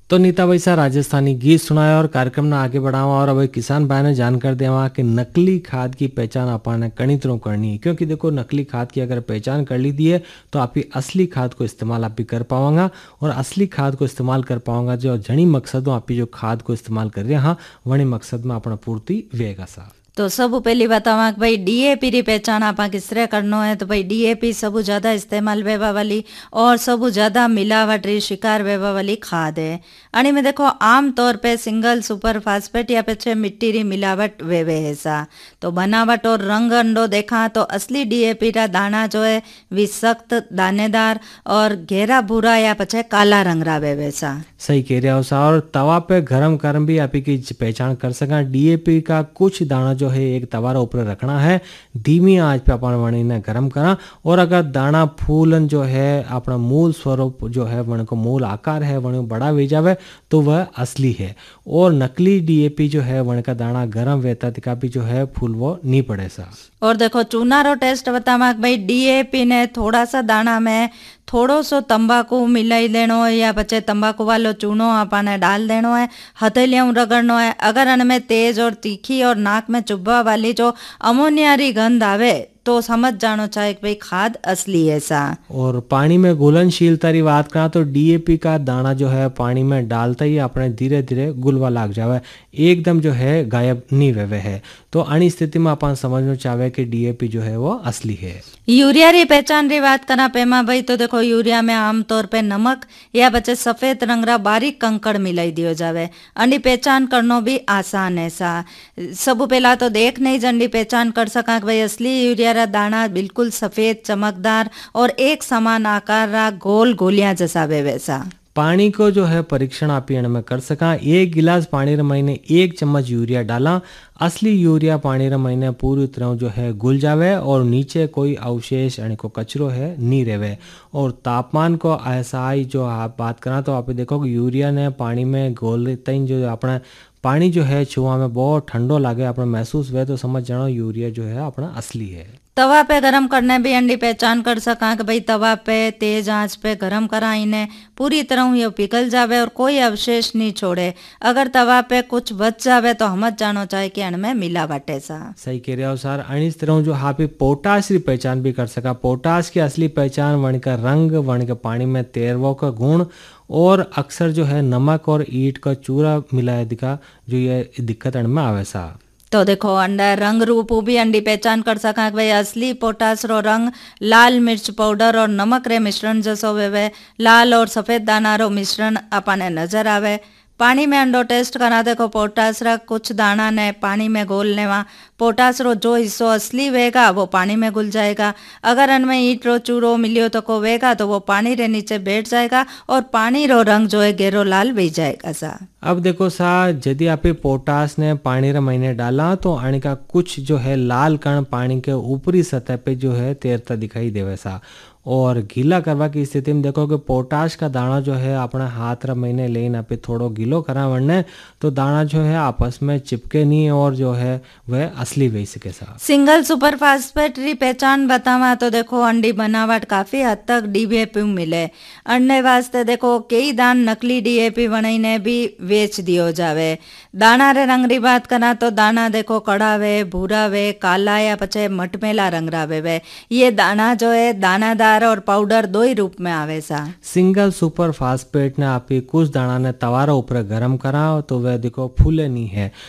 तो नीता भाई सा राजस्थानी गीत सुनाया और कार्यक्रम ने आगे बढ़ावा और अब किसान भाई ने जानकर देवा कि नकली खाद की पहचान अपन कणी तरह करनी है, क्योंकि देखो नकली खाद की अगर पहचान कर ली दी है तो आप ही असली खाद को इस्तेमाल आप भी कर पाओगा और असली खाद को इस्तेमाल कर पाओगा जो जनी मकसदों आप ही जो खाद को इस्तेमाल कर रहे हैं हाँ वही मकसद में अपना पूर्ति वेगा सा। तो सब पहली बतावा कि भाई डीएपी री पहचान आप किस तरह करनो है। तो भाई डीएपी सबू ज्यादा इस्तेमाल वेवा वाली और सबू ज्यादा मिलावट री शिकार वेवा वाली खाद है। अणी में देखो आम तौर पे सिंगल सुपर फास्फेट या पीछे मिट्टी री मिलावट वेवे है सा। तो बनावट और रंग अंडो देखा तो असली डीएपी रा दाना जो है वी सख्त दानेदार और घेरा भूरा या पछे काला रंग रा वेवे सा। सही कह रहे हो सा। और तवा पे गरम करम भी आप ही की पहचान कर सका। डीएपी का कुछ दाना जो है एक तवा ऊपर रखना है, धीमी आंच पे अपन वणी ने गरम करा और अगर दाना फूलन जो है अपना मूल स्वरूप जो है वन को मूल आकार है वन बड़ा वे जावे तो वह असली है। और नकली डीएपी जो है वन का दाना गरम वेता तिका भी जो है फूल वो नहीं पड़े सा। और देखो चूना रो टेस्ट बतावा भाई डीएपी ने थोड़ा सा दाना में थोड़ो सो तंबाकू मिलाई देनो है या बच्चे तंबाकू वालो चूनो आपने डाल देनो है, हथेलियां रगड़नो है। अगर इनमें तेज और तीखी और नाक में चुभवा वाली जो अमोनिया री गंध आवे तो समझ जानो चाहिए कि भाई खाद असली है सा। और पानी में घुलनशीलता की बात करा तो डीएपी का दाना जो है पानी में डालता ही अपने धीरे धीरे गुलवा लाग जावे, एकदम जो है गायब नहीं वेवे है। तो अणी स्थिति में अपन समझना चाहे कि डीएपी जो है वो असली है। यूरिया री पहचान री बात करा पेमा भाई तो देखो यूरिया में आमतौर पे नमक या बच्चे सफेद रंग रा बारीक कंकड़ मिलाई दियो जावे। अंडी पहचान करनो भी आसान है सा। सब पहला तो देख नहीं जंडी पहचान कर सका कि भाई असली यूरिया रा दाना बिल्कुल सफेद चमकदार और एक समान आकार रा गोल गोलियां जैसा वे वैसा। पानी को जो है परीक्षण आप में कर सका। एक गिलास पानी रे महीने 1 चम्मच यूरिया डाला। असली यूरिया पानी रे महीने पूरी तरह जो है घुल जावे और नीचे कोई अवशेष यानी को कचरो है नहीं रहे। और तापमान को ऐसा ही जो आप बात करा तो आप देखो कि यूरिया ने पानी में घोल तई जो अपना पानी जो है छुआ में बहुत ठंडो लागे अपना महसूस हुए तो समझ जानो यूरिया जो है अपना असली है। तवा पे गरम करने भी अंडी पहचान कर सका कि भाई तवा पे तेज आंच पे गरम करा इन्हें पूरी तरह ये पिघल जावे और कोई अवशेष नहीं छोड़े। अगर तवा पे कुछ बच जावे तो हम जानो चाहे कि इनमें मिलावट है सा। सही कह रहे हो सर। इस तरह जो हाँ पोटाश की पहचान भी कर सका। पोटाश की असली पहचान वण का रंग वण के पानी में तैरवो का गुण और अक्सर जो है नमक और ईंट का चूरा मिलाया दिखा जो ये दिक्कत इनमें आवे सा। तो देखो अंडा रंग रूप भी अंडी पहचान कर सका कि भाई असली पोटास रो रंग लाल मिर्च पाउडर और नमक रे मिश्रण जैसो वेवे। लाल और सफेद दाना रो मिश्रण अपने नजर आवे। पानी में अंडो टेस्ट करा देखो पोटास रा कुछ दाना ने पानी में घोल लेवा। पोटास रो जो हिस्सो असली वेगा वो पानी में घुल जाएगा। अगर इनमें ईंट रो चूरो मिलियो तो को वेगा तो वो पानी रे नीचे बैठ जाएगा और पानी रो रंग जो है गेरो लाल बी जाएगा सा। अब देखो सा यदि आप पोटास ने पानी रे महीने डाला तो अणी का कुछ जो है लाल कण पानी के ऊपरी सतह पे जो है तैरता दिखाई देवे सा। और गीला करवा की स्थिति में देखो कि पोटाश का दाना जो है अपना हाथ रा महीने लेन आप थोड़ो गीलो करा वरने तो दाना जो है आपस में चिपके नहीं और जो है वह असली वे सके सा। सिंगल सुपर फास्फेट री पहचान बतावा तो देखो अंडी बनावट काफी हद तक डीएपी मिले। अंडे वास्ते देखो कई दान नकली डीएपी बनाईने भी बेच दियो जावे। दाना रे रंग री बात करा तो दाना देखो कड़ा वे भूरा वे काला या पछे मटमेला रंग रावे वे। ये दाना जो है दानादार और पाउडर दो ही रूप में आवे सा। सिंगल सुपर फास्फेट ने आप कुछ दाना ने तवारा ऊपर गरम करा तो वह देखो फूले नहीं है।